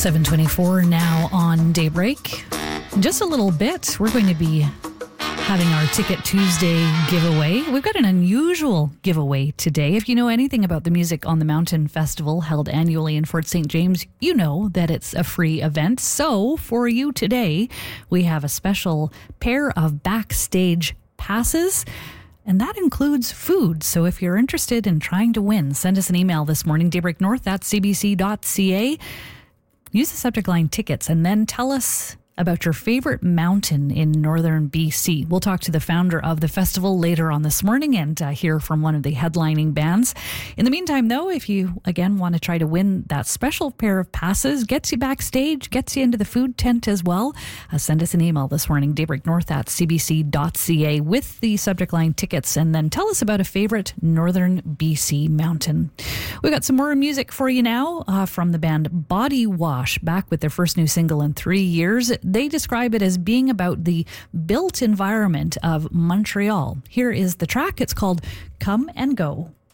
7:24 now on Daybreak. In just a little bit, we're going to be having our Ticket Tuesday giveaway. We've got an unusual giveaway today. If you know anything about the Music on the Mountain Festival held annually in Fort St. James, you know that it's a free event. So for you today, we have a special pair of backstage passes. And that includes food. So if you're interested in trying to win, send us an email this morning, daybreaknorth@cbc.ca. Use the subject line tickets and then tell us about your favorite mountain in northern BC. We'll talk to the founder of the festival later on this morning and hear from one of the headlining bands. In the meantime, though, if you, again, want to try to win that special pair of passes, gets you backstage, gets you into the food tent as well, send us an email this morning, daybreaknorth@cbc.ca with the subject line tickets, and then tell us about a favorite northern BC mountain. We've got some more music for you now from the band Body Wash, back with their first new single in 3 years. They describe it as being about the built environment of Montreal. Here is the track. It's called Come and Go.